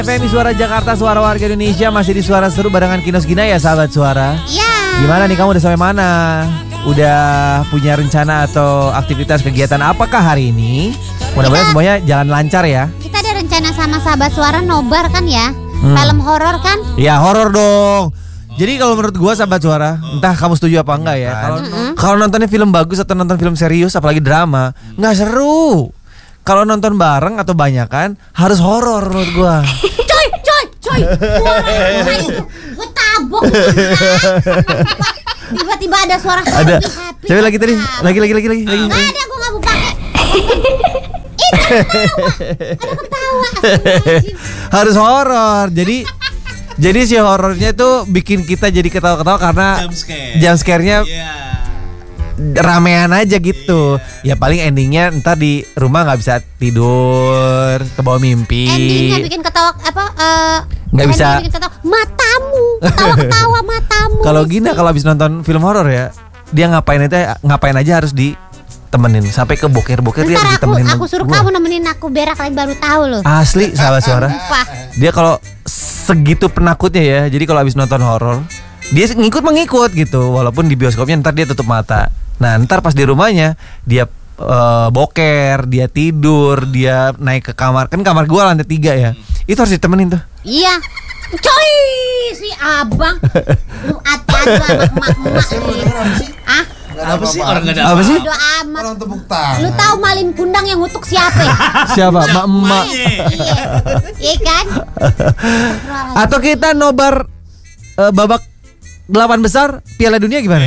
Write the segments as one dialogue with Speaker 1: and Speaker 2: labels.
Speaker 1: FM Suara Jakarta, suara warga Indonesia. Masih di Suara Seru barengan Kinos Gina ya sahabat Suara.
Speaker 2: Iya.
Speaker 1: Gimana nih, kamu udah sampai mana? Udah punya rencana atau aktivitas kegiatan apakah hari ini? Mudah-mudahan semuanya jalan lancar ya.
Speaker 2: Kita ada rencana sama sahabat Suara nobar kan ya? Film horor kan?
Speaker 1: Ya horor dong. Jadi kalau menurut gua sahabat Suara, entah kamu setuju apa enggak ya, kalau nontonnya film bagus atau nonton film serius apalagi drama, nggak seru. Kalau nonton bareng atau banyakan harus horor menurut gua.
Speaker 2: Coy. Suara itu gue tabok. Tiba-tiba ada suara
Speaker 1: Ada.
Speaker 2: happy.
Speaker 1: Cewek lagi tadi, lagi.
Speaker 2: Nggak ada, gue nggak mau pakai. Itu ketawa.
Speaker 1: Harus horor. Jadi si horornya tuh bikin kita jadi ketawa-ketawa karena jump scare-nya ramean aja gitu. Ya paling endingnya ntar di rumah nggak bisa tidur, kebawa mimpi.
Speaker 2: Endingnya bikin ketawa
Speaker 1: Nggak bisa.
Speaker 2: Bikin ketawa ketawa matamu.
Speaker 1: Kalau Gina kalau habis nonton film horor ya, dia ngapain aja harus ditemenin sampai ke boker-boker dia harus
Speaker 2: Ntar
Speaker 1: ditemenin.
Speaker 2: aku suruh
Speaker 1: Gua.
Speaker 2: kamu nemenin aku berak lagi baru tahu loh.
Speaker 1: Asli sahabat Suara.
Speaker 2: Sumpah.
Speaker 1: Dia kalau segitu penakutnya ya. Jadi kalau habis nonton horor, dia mengikut gitu. Walaupun di bioskopnya ntar dia tutup mata. Nah ntar pas di rumahnya dia boker, dia tidur, dia naik ke kamar. Kan kamar gua lantai 3 ya. Itu harus ditemenin tuh.
Speaker 2: Iya. Coy, si abang. Lu hati-hati sama emak-emak. Ah,
Speaker 3: Apa sih? Orang nggak ada
Speaker 1: Apa sih?
Speaker 2: bodo amat.
Speaker 3: Orang tepuk tangan.
Speaker 2: Lu tahu Malin Kundang yang ngutuk siapa?
Speaker 1: Siapa? Mak-emak.
Speaker 2: Iya kan?
Speaker 1: Atau kita nobar babak 8 besar Piala Dunia gimana?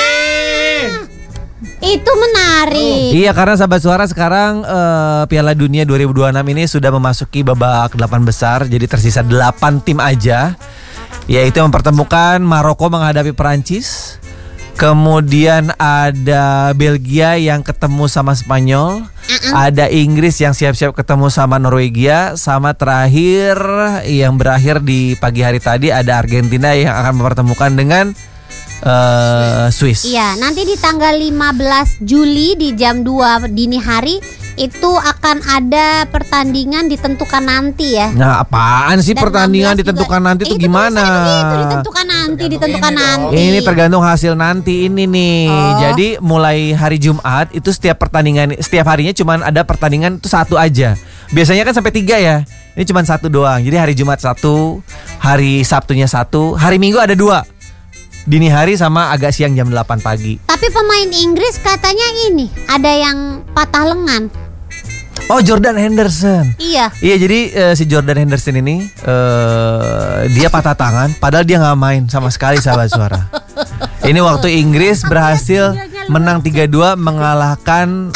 Speaker 2: Itu menarik.
Speaker 1: Iya, karena sahabat Suara sekarang Piala Dunia 2026 ini sudah memasuki babak 8 besar. Jadi tersisa 8 tim aja, yaitu mempertemukan Maroko menghadapi Perancis. Kemudian ada Belgia yang ketemu sama Spanyol. Ada Inggris yang siap-siap ketemu sama Norwegia. Sama terakhir yang berakhir di pagi hari tadi ada Argentina yang akan mempertemukan dengan Swiss.
Speaker 2: Iya, nanti di tanggal 15 Juli di jam 2 dini hari itu akan ada pertandingan ditentukan nanti ya.
Speaker 1: Nah, apaan sih
Speaker 2: Dan
Speaker 1: pertandingan
Speaker 2: 16
Speaker 1: ditentukan
Speaker 2: juga.
Speaker 1: nanti itu
Speaker 2: Itu
Speaker 1: gimana?
Speaker 2: Itu ditentukan nanti.
Speaker 1: Ini tergantung hasil nanti ini nih. Jadi mulai hari Jumat itu setiap harinya cuma ada pertandingan itu satu aja. Biasanya kan sampai 3 ya. Ini cuma satu doang. Jadi hari Jumat 1, hari Sabtunya 1, hari Minggu ada 2. Dini hari sama agak siang jam 8 pagi.
Speaker 2: Tapi pemain Inggris katanya ini ada yang patah lengan.
Speaker 1: Oh, Jordan Henderson.
Speaker 2: Iya.
Speaker 1: Iya, jadi si Jordan Henderson ini dia patah tangan padahal dia nggak main sama sekali sahabat Suara. Ini waktu Inggris berhasil menang 3-2 mengalahkan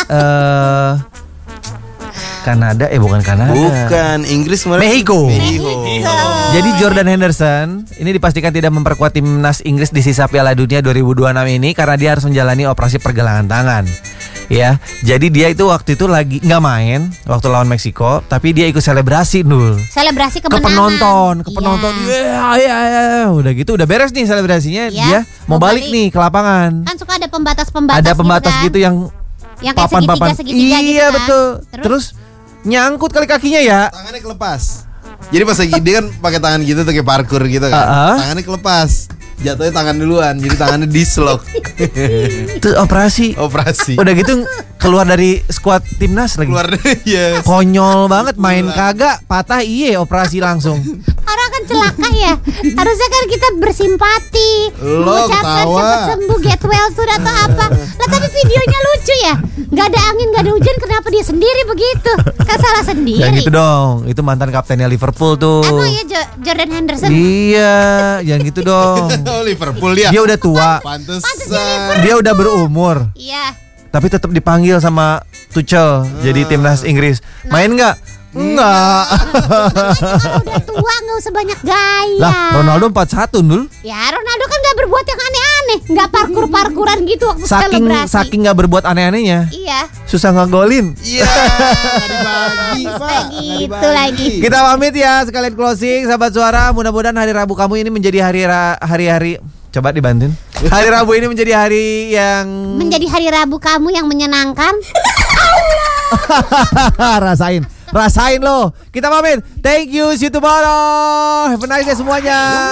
Speaker 1: Kanada, bukan Kanada.
Speaker 3: Bukan Inggris,
Speaker 1: Mexico.
Speaker 3: Mexico.
Speaker 1: Jadi Jordan Henderson ini dipastikan tidak memperkuat timnas Inggris di sisa Piala Dunia 2026 ini karena dia harus menjalani operasi pergelangan tangan. Ya, jadi dia itu waktu itu lagi nggak main waktu lawan Meksiko, tapi dia ikut selebrasi dulu.
Speaker 2: Selebrasi
Speaker 1: Ke
Speaker 2: kemenangan.
Speaker 1: penonton. Ya. Udah gitu, udah beres nih selebrasinya.
Speaker 2: Iya,
Speaker 1: Dia mau balik nih ke lapangan.
Speaker 2: Kan suka ada pembatas-pembatas.
Speaker 1: Ada pembatas
Speaker 2: kan?
Speaker 1: gitu yang
Speaker 2: yang kayak
Speaker 1: papan-papan.
Speaker 2: segitiga gitu
Speaker 1: Iya
Speaker 2: kan.
Speaker 1: betul. Terus nyangkut kali kakinya ya.
Speaker 3: Tangannya kelepas. Jadi pas lagi dia kan pakai tangan gitu tuh kayak parkur gitu kan. Tangannya kelepas. Jatuhnya tangan duluan, jadi tangannya dislok.
Speaker 1: Terus operasi. Udah gitu keluar dari skuad timnas lagi.
Speaker 3: Keluar ya.
Speaker 1: Konyol banget, main kagak, patah operasi langsung.
Speaker 2: Orang kan celaka ya. Harusnya kan kita bersimpati,
Speaker 3: Lo
Speaker 2: mengucapkan
Speaker 3: ketawa.
Speaker 2: cepat sembuh, get well sudah atau apa. Lah tapi videonya lucu ya. Gak ada angin, gak ada hujan, kenapa dia sendiri begitu? Kan salah sendiri.
Speaker 1: Jangan gitu dong, itu mantan kaptennya Liverpool tuh.
Speaker 2: Emang ya Jordan Henderson.
Speaker 1: Iya, jangan gitu dong.
Speaker 3: Oh, Liverpool dia.
Speaker 1: Dia udah tua,
Speaker 3: Pantesan.
Speaker 1: dia udah berumur,
Speaker 2: Iya.
Speaker 1: tapi tetap dipanggil sama Tuchel jadi timnas Inggris. Main nggak? Enggak.
Speaker 2: Kan udah tua, gak usah banyak gaya.
Speaker 1: Lah, Ronaldo 41 dul.
Speaker 2: Ya Ronaldo kan gak berbuat yang aneh-aneh, gak parkur-parkuran gitu waktu selebrasi.
Speaker 1: Saking nggak berbuat aneh-anehnya,
Speaker 2: Iya.
Speaker 1: susah ngegolin.
Speaker 3: Iya. Nggak dibagi, Pak. Nggak
Speaker 2: Gitu
Speaker 3: dibagi.
Speaker 2: lagi.
Speaker 1: Kita pamit ya, sekalian closing sahabat Suara. Mudah-mudahan hari Rabu kamu ini menjadi hari-hari. Coba dibantuin. Hari Rabu ini menjadi hari yang
Speaker 2: Menjadi hari Rabu kamu yang menyenangkan.
Speaker 1: rasain. Rasain lo. Kita pamit. Thank you, see you tomorrow. Have a nice day semuanya.